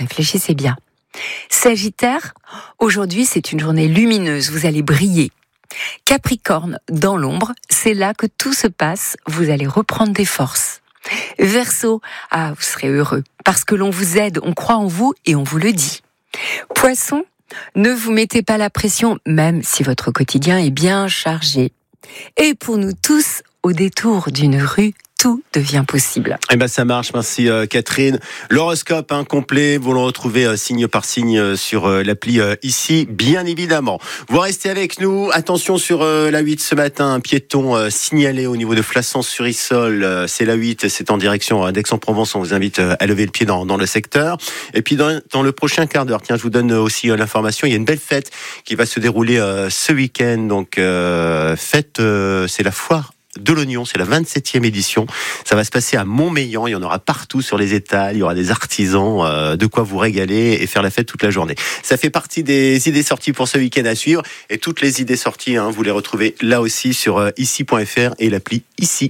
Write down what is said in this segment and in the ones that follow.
réfléchissez bien. Sagittaire, aujourd'hui c'est une journée lumineuse, vous allez briller. Capricorne, dans l'ombre, c'est là que tout se passe, vous allez reprendre des forces. Verseau, vous serez heureux, parce que l'on vous aide, on croit en vous et on vous le dit. Poisson, ne vous mettez pas la pression, même si votre quotidien est bien chargé. Et pour nous tous, au détour d'une rue, tout devient possible. Eh ben ça marche, merci Catherine. L'horoscope complet, vous le retrouvez signe par signe sur l'appli ici, bien évidemment. Vous restez avec nous. Attention sur la 8 ce matin, un piéton signalé au niveau de Flassan-sur-Issol. C'est la 8, c'est en direction d'Aix-en-Provence. On vous invite à lever le pied dans le secteur. Et puis dans le prochain quart d'heure, tiens, je vous donne aussi l'information. Il y a une belle fête qui va se dérouler ce week-end. Donc fête, c'est la foire de l'oignon, c'est la 27e édition. Ça va se passer à Montmélian. Il y en aura partout sur les étals. Il y aura des artisans, de quoi vous régaler et faire la fête toute la journée. Ça fait partie des idées sorties pour ce week-end à suivre. Et toutes les idées sorties, vous les retrouvez là aussi sur ici.fr et l'appli Ici.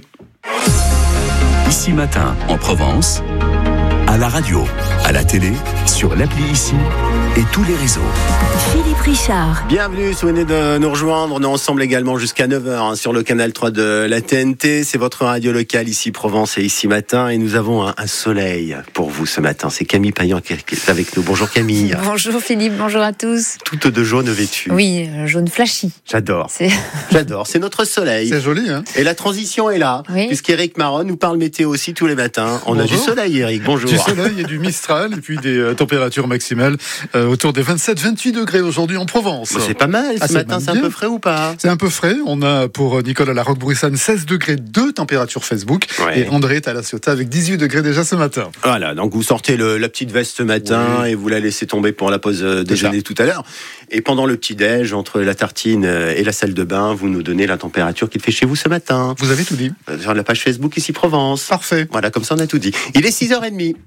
Ici Matin en Provence, à la radio, à la télé, sur l'appli Ici et tous les réseaux. Philippe Richard. Bienvenue, si vous venez de nous rejoindre. On est ensemble également jusqu'à 9h sur le canal 3 de la TNT. C'est votre radio locale ici Provence et Ici Matin. Et nous avons un soleil pour vous ce matin. C'est Camille Payan qui est avec nous. Bonjour Camille. Bonjour Philippe, bonjour à tous. Toute de jaune vêtue. Oui, jaune flashy. J'adore. J'adore. C'est notre soleil. C'est joli, hein. Et la transition est là. Oui. Puisqu'Éric Marron nous parle météo aussi tous les matins. On a du soleil, Éric. Bonjour. Du soleil et du Mistral. Et puis des températures maximales autour des 27-28 degrés aujourd'hui en Provence. C'est pas mal. Ce matin, c'est un peu frais ou pas? C'est un peu frais. On a pour Nicolas Larocque-Broussane 16 degrés de température Facebook. Ouais. Et André est à La Ciotat avec 18 degrés déjà ce matin. Voilà, donc vous sortez la petite veste ce matin et vous la laissez tomber pour la pause déjeuner tout à l'heure. Et pendant le petit-déj, entre la tartine et la salle de bain, vous nous donnez la température qu'il fait chez vous ce matin. Vous avez tout dit. Sur la page Facebook Ici Provence. Parfait. Voilà, comme ça on a tout dit. Il est 6h30.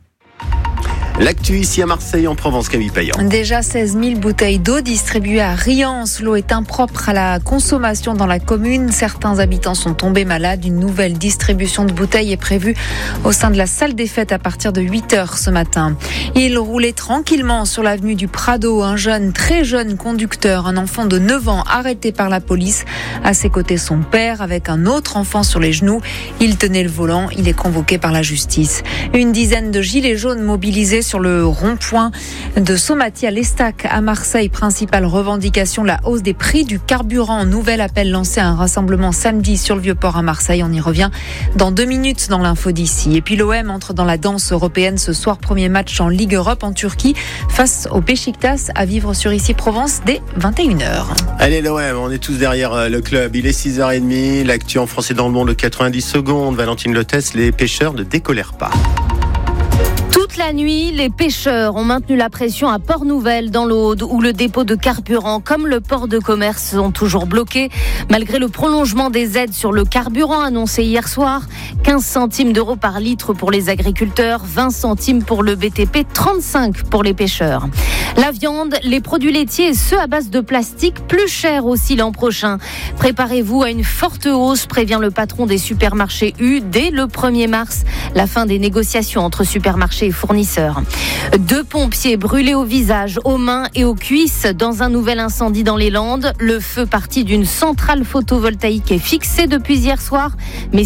L'actu ici à Marseille en Provence, Camille Payan. Déjà 16 000 bouteilles d'eau distribuées à Riance. L'eau est impropre à la consommation dans la commune. Certains habitants sont tombés malades. Une nouvelle distribution de bouteilles est prévue au sein de la salle des fêtes à partir de 8h ce matin. Il roulait tranquillement sur l'avenue du Prado. Un jeune, très jeune conducteur, un enfant de 9 ans arrêté par la police. À ses côtés, son père avec un autre enfant sur les genoux. Il tenait le volant. Il est convoqué par la justice. Une dizaine de gilets jaunes mobilisés sur le rond-point de Sommaty à l'Estac à Marseille. Principale revendication, la hausse des prix du carburant. Nouvel appel lancé à un rassemblement samedi sur le Vieux-Port à Marseille. On y revient dans 2 minutes dans l'info d'ici. Et puis l'OM entre dans la danse européenne ce soir. Premier match en Ligue Europe en Turquie face au Beşiktaş à vivre sur Ici Provence dès 21h. Allez l'OM, on est tous derrière le club. Il est 6h30. L'actu en français dans le monde, 90 secondes. Valentine Lotès, les pêcheurs ne décolèrent pas. Toute la nuit, les pêcheurs ont maintenu la pression à Port-Nouvelle dans l'Aude où le dépôt de carburant comme le port de commerce sont toujours bloqués malgré le prolongement des aides sur le carburant annoncé hier soir. 15 centimes d'euros par litre pour les agriculteurs, 20 centimes pour le BTP, 35 pour les pêcheurs. La viande, les produits laitiers et ceux à base de plastique, plus chers aussi l'an prochain. Préparez-vous à une forte hausse, prévient le patron des supermarchés U dès le 1er mars. La fin des négociations entre supermarchés et fournisseurs. 2 pompiers brûlés au visage, aux mains et aux cuisses dans un nouvel incendie dans les Landes. Le feu parti d'une centrale photovoltaïque est fixé depuis hier soir, mais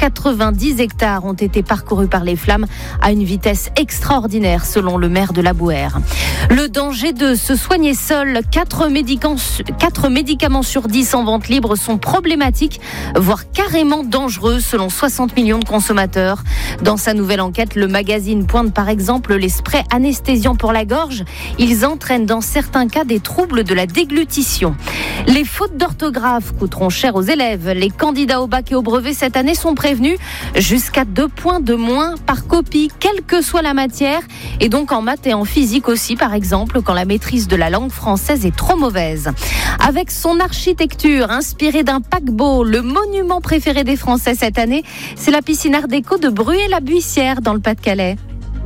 190 hectares ont été parcourus par les flammes à une vitesse extraordinaire selon le maire de la Bouère. Le danger de se soigner seul, 4 médicaments sur 10 en vente libre sont problématiques, voire carrément dangereux selon 60 millions de consommateurs. Dans sa nouvelle enquête, le magazine pointe par exemple les sprays anesthésiants pour la gorge. Ils entraînent dans certains cas des troubles de la déglutition. Les fautes d'orthographe coûteront cher aux élèves. Les candidats au bac et au brevet cette année sont prévenus. Jusqu'à 2 points de moins par copie, quelle que soit la matière. Et donc en maths et en physique aussi, par exemple, quand la maîtrise de la langue française est trop mauvaise. Avec son architecture inspirée d'un paquebot, le monument préféré des Français cette année, c'est la piscine Art déco de Bruay-la-Buissière dans le Pas-de-Calais.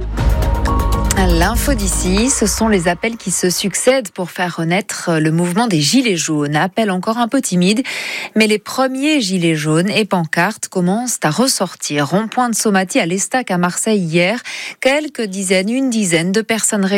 L'info d'ici, ce sont les appels qui se succèdent pour faire renaître le mouvement des Gilets jaunes. Appel encore un peu timide, mais les premiers Gilets jaunes et pancartes commencent à ressortir. Rond-point de Sommaty à l'Estac à Marseille hier, une dizaine de personnes réunies